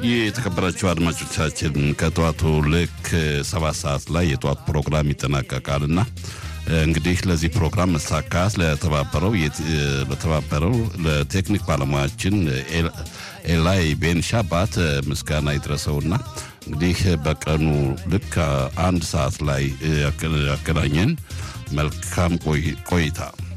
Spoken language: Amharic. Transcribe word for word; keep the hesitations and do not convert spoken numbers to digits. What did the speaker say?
የተከበራችሁ አድማጮቻችን ከጠዋቱ ልክ ሰባት ሰዓት ላይ የጠዋት ፕሮግራም ይጠናቀቃልና እንግዲህ ለዚህ ፕሮግራም መሳካት ለተባበረው ለተባበረው ለቴክኒክ ባለሙያችን ኤላይ ቤንሻባት ምስጋና ይድረሰውና እንግዲህ በቀኑ ልክ አንድ ሰዓት ላይ ያገናኘን መልካም ቆይታ